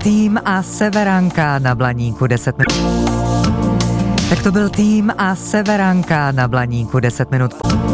tým a Severanka na Blaníku 10 minut. Tak to byl tým a Severanka na Blaníku 10 minut.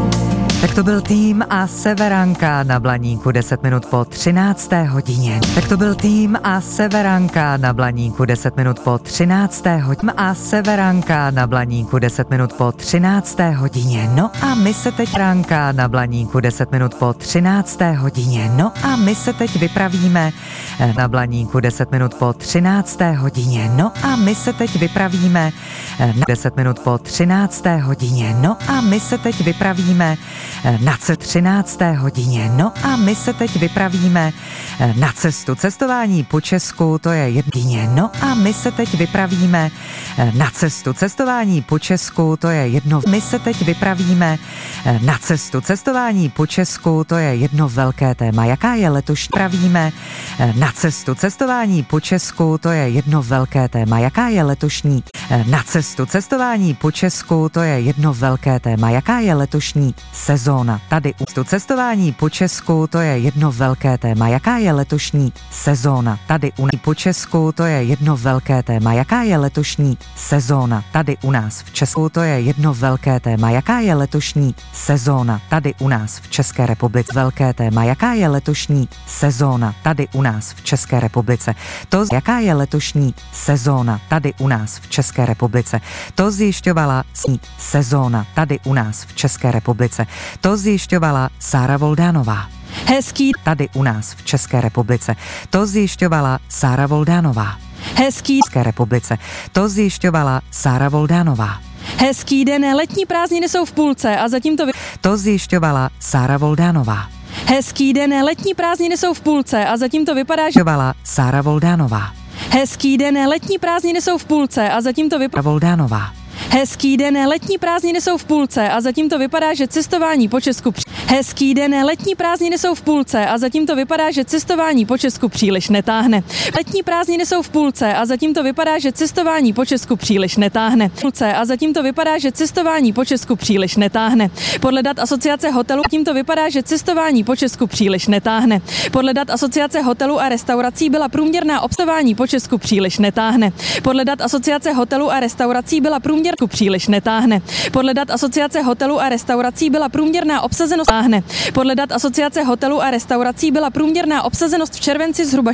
Tak to byl tým a Severanka na Blaníku 10 minut po 13. hodině. Tak to byl tým a Severanka na Blaníku 10 minut po 13. hodině. A Severanka na Blaníku 10 minut po 13. hodině. No a my se teď Ranka na Blaníku 10 minut po 13. hodině. No a my se teď vypravíme na Blaníku 10 minut po 13. hodině. No a my se teď vypravíme na 10 minut po 13. hodině. No a my se teď vypravíme na 13. hodině. No a my se teď vypravíme na cestu. Cestování po Česku, to je jedině. No a my se teď vypravíme na cestu. Cestování po Česku, to je jedno. My se teď vypravíme na cestu. Cestování po Česku, to je jedno velké téma. Jaká je letošní? Pravíme na cestu. Cestování po Česku, to je jedno velké téma. Jaká je letošní na cestu? Cestování po Česku, to je jedno velké téma. Jaká je letošní sezóna? Tady u cestování po Česku, to je jedno velké téma. Jaká je letošní sezóna? Tady u nás po Česku, to je jedno velké téma. Jaká je letošní sezóna? Tady u nás v Česku, to je jedno velké téma. Jaká je letošní sezóna? Tady u nás v České republice velké téma. Jaká je letošní sezóna? Tady u nás v České republice. To jaká je letošní sezóna? Tady u nás v České republice. To zjišťovala sezóna tady u nás v České republice. To zjišťovala Sára Voldánová. Hezký tady u nás v České republice. To zjišťovala Sára Voldánová. Hezký v České republice. To zjišťovala Sára Voldánová. Hezký den, letní prázdniny jsou v půlce a zatím to zjišťovala Sára Voldánová. Hezký den, letní prázdniny jsou v půlce a zatím to vypadá, že Sára Voldánová. Hezký den, letní prázdniny jsou v půlce a zatím to vypadá Voldánová. Hezký den, letní prázdniny jsou v půlce a zatím to vypadá, že cestování po Česku Hezký den, letní prázdniny jsou v půlce a zatím to vypadá, že cestování po Česku příliš netáhne. Letní prázdniny jsou v půlce a zatím to vypadá, že cestování po Česku příliš netáhne. Půlce a zatím to vypadá, že cestování po Česku příliš netáhne. Podle dat Asociace hotelů tím to vypadá, že cestování po Česku příliš netáhne. Podle dat Asociace hotelů a restaurací byla průměrná obstování po Česku příliš netáhne. Podle dat Asociace hotelů a restaurací byla průměrná příliš netáhne. Podle dat Asociace hotelů a restaurací byla průměrná obsazenost táhne. Podle dat Asociace hotelů a restaurací byla průměrná obsazenost v červenci zhruba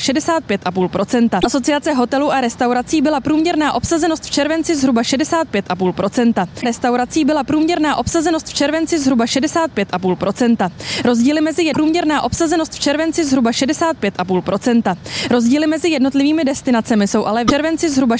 65,5%. Asociace hotelů a restaurací byla průměrná obsazenost v červenci zhruba 65,5%. Restaurací byla průměrná obsazenost v červenci zhruba 65,5%. Rozdíly mezi průměrná obsazenost v červenci zhruba 65,5%. Rozdíly mezi jednotlivými destinacemi jsou ale v červenci zhruba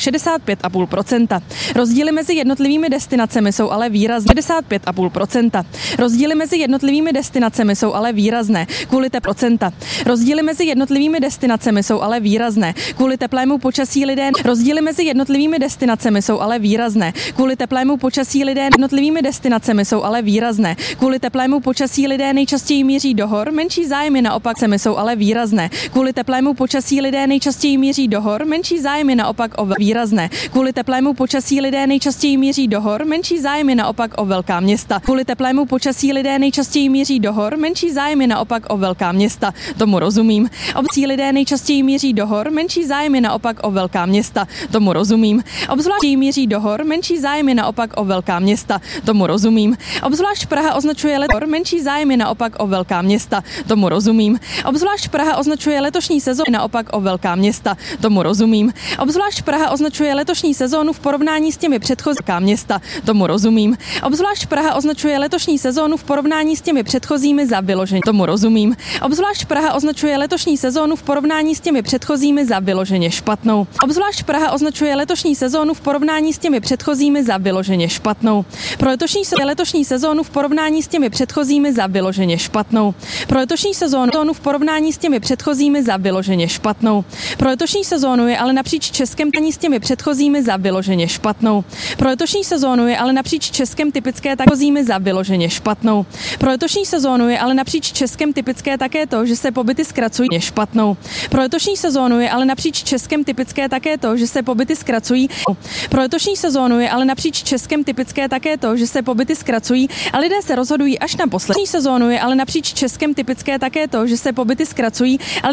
65,5%. Rozdíly mezi jednotlivými destinacemi jsou ale výrazné 65,5%. Rozdíly mezi jednotlivými destinacemi jsou ale výrazné kvůli procenta. Rozdíly mezi jednotlivými destinacemi jsou ale výrazné kvůli teplému počasí lidé. Rozdíly mezi jednotlivými destinacemi jsou ale výrazné kvůli teplému počasí lidé. Jednotlivými destinacemi jsou ale výrazné kvůli teplému počasí lidé nejčastěji míří do hor, menší zájmy naopak jsou ale výrazné kvůli teplému počasí lidé nejčastěji míří do hor, menší zájmy naopak o výrazné kvůli teplému počasí lidé nejčastěji míří do hor, menší zájmy naopak o velká města. Kvůli teplému počasí lidé nejčastěji míří do hor, menší zájmy naopak o velká města. Tomu rozumím. Obcí lidé nejčastěji míří do hor, menší zájmy naopak o velká města. Tomu rozumím. Obzvlášť míří do hor, menší zájmy naopak o velká města. Tomu rozumím. Obzvlášť Praha označuje menší zájmy naopak o velká města. Tomu rozumím. Obzvlášť Praha označuje letošní sezónu naopak o velká města. Tomu rozumím. Obzvlášť Praha označuje letošní sezónu v porovnání s těmi předchozí města. Tomu rozumím. Obzvlášť Praha označuje letošní sezónu v porovnání s těmi předchozími za vyloženě. Tomu rozumím. Obzvlášť Praha označuje letošní sezónu v porovnání s těmi předchozími za vyloženě špatnou. Obzvlášť Praha označuje letošní sezónu v porovnání s těmi předchozími za vyloženě špatnou. Pro letošní sezónu v porovnání s těmi předchozími za vyloženě špatnou. Pro letošní sezónu v porovnání s těmi předchozími za vyloženě špatnou. Pro letošní sezónu je ale napříč Českem s těmi předchozími za vyloženě špatnou. Pro letošní sezónu je ale napříč Českem typické takovými za vyloženě špatnou. Pro letošní sezónu je ale napříč Českem typické také to, že se pobyty zkracují špatnou. Pro letošní sezónu je ale napříč Českem typické také to, že se pobyty zkracují. Pro letošní sezónu je ale napříč Českem typické také to, že se pobyty zkracují a lidé se rozhodují až na poslední sezónu je ale napříč Českem typické také to, že se pobyty zkracují a